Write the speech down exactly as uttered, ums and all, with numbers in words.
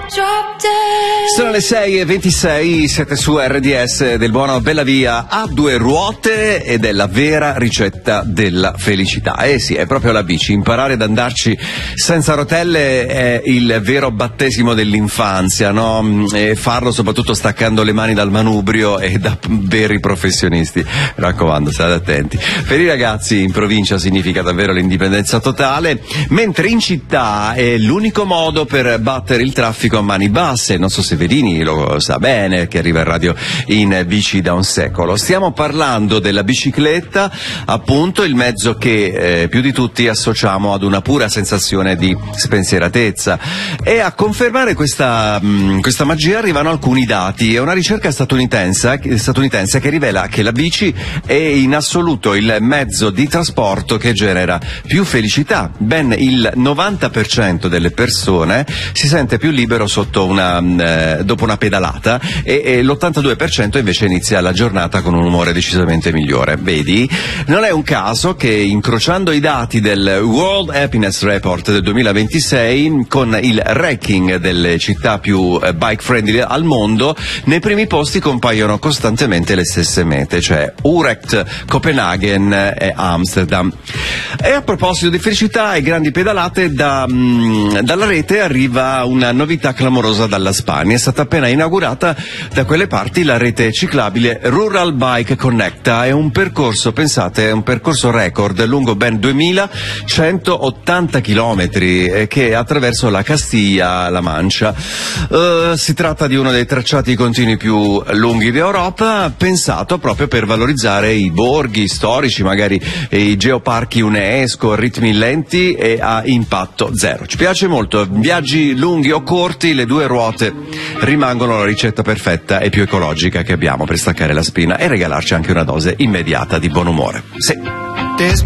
Sono le sei e ventisei, siete su R D S del buono Bella Via a due ruote ed è la vera ricetta della felicità. Eh sì, è proprio la bici. Imparare ad andarci senza rotelle è il vero battesimo dell'infanzia, no? E farlo soprattutto staccando le mani dal manubrio e da veri professionisti. Mi raccomando, state attenti. Per i ragazzi in provincia significa davvero l'indipendenza totale, mentre in città è l'unico modo per battere il traffico a mani basse. Non so se Vedini lo sa bene, che arriva in radio in bici da un secolo. Stiamo parlando della bicicletta, appunto il mezzo che eh, più di tutti associamo ad una pura sensazione di spensieratezza. E a confermare questa, mh, questa magia arrivano alcuni dati. È una ricerca statunitense, statunitense che rivela che la bici è in assoluto il mezzo di trasporto che genera più felicità. Ben il novanta per cento delle persone si sente più libero sotto una eh, dopo una pedalata e, e l'ottantadue per cento invece inizia la giornata con un umore decisamente migliore. Vedi? Non è un caso che, incrociando i dati del World Happiness Report del duemilaventisei con il ranking delle città più eh, bike friendly al mondo, nei primi posti compaiono costantemente le stesse mete, cioè Utrecht, Copenaghen e Amsterdam. E a proposito di felicità e grandi pedalate, da, mh, dalla rete arriva una novità clamorosa dalla Spagna. È stata appena inaugurata da quelle parti la rete ciclabile Rural Bike Connecta. È un percorso, pensate, è un percorso record lungo ben duemilacentottanta chilometri eh, che attraverso la Castiglia-La Mancia. Uh, si tratta di uno dei tracciati continui più lunghi d'Europa, pensato proprio per valorizzare i borghi storici, magari i geoparchi UNESCO, ritmi lenti e a impatto zero. Ci piace molto. Viaggi lunghi o corti, le due ruote rimangono la ricetta perfetta e più ecologica che abbiamo per staccare la spina e regalarci anche una dose immediata di buon umore. Sì.